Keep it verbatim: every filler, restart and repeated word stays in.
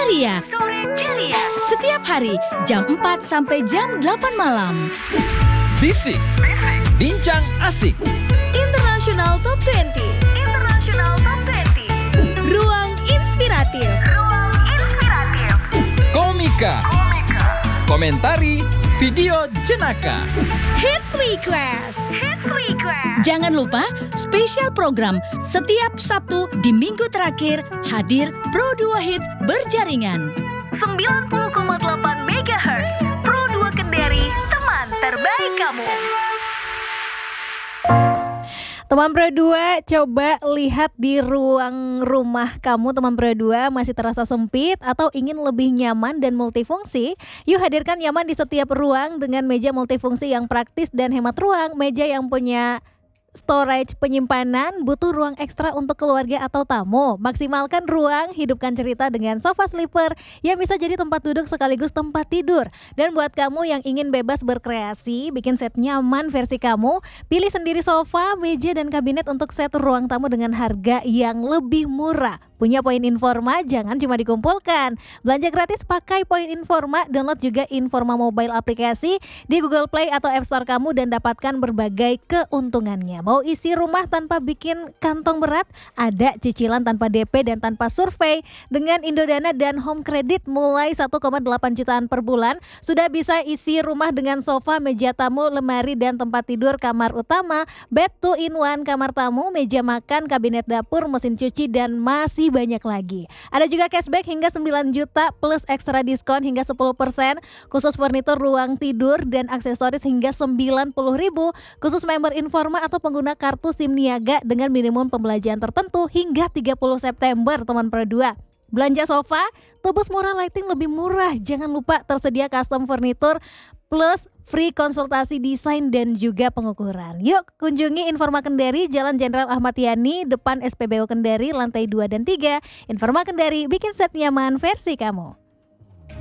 ceria. Sore ceria. Setiap hari jam empat sampai jam delapan malam. Bisik. Bincang asik. International Top dua puluh. International Top dua puluh. Ruang inspiratif. Ruang inspiratif. Komika. Komika. Komentari video jenaka. Hits Request. Hits Request. Jangan lupa spesial program setiap Sabtu di minggu terakhir hadir Pro dua Hits berjaringan. sembilan puluh koma delapan megahertz. Pro dua Kendari, teman terbaik kamu. Teman Pro dua, coba lihat di ruang rumah kamu. Teman Pro dua masih terasa sempit atau ingin lebih nyaman dan multifungsi? Yuk hadirkan nyaman di setiap ruang dengan meja multifungsi yang praktis dan hemat ruang. Meja yang punya storage penyimpanan, butuh ruang ekstra untuk keluarga atau tamu. Maksimalkan ruang, hidupkan cerita dengan sofa sleeper yang bisa jadi tempat duduk sekaligus tempat tidur. Dan buat kamu yang ingin bebas berkreasi, bikin set nyaman versi kamu, pilih sendiri sofa, meja, dan kabinet untuk set ruang tamu dengan harga yang lebih murah. Punya Poin Informa, jangan cuma dikumpulkan. Belanja gratis pakai Poin Informa, download juga Informa mobile aplikasi di Google Play atau App Store kamu dan dapatkan berbagai keuntungannya. Mau isi rumah tanpa bikin kantong berat? Ada cicilan tanpa D P dan tanpa survei dengan Indodana dan Home Credit mulai satu koma delapan jutaan per bulan. Sudah bisa isi rumah dengan sofa, meja tamu, lemari dan tempat tidur, kamar utama, bed two in one, kamar tamu, meja makan, kabinet dapur, mesin cuci dan masih banyak lagi. Ada juga cashback hingga sembilan juta plus ekstra diskon hingga sepuluh persen khusus furnitur ruang tidur dan aksesoris hingga sembilan puluh ribu khusus member Informa atau pengguna kartu SIM niaga dengan minimum pembelanjaan tertentu hingga tiga puluh September. Teman Pro dua, belanja sofa, tebus murah lighting lebih murah. Jangan lupa tersedia custom furnitur plus free konsultasi desain dan juga pengukuran. Yuk kunjungi Informa Kendari, Jalan Jenderal Ahmad Yani, depan S P B U Kendari, lantai dua dan tiga. Informa Kendari, bikin set nyaman versi kamu.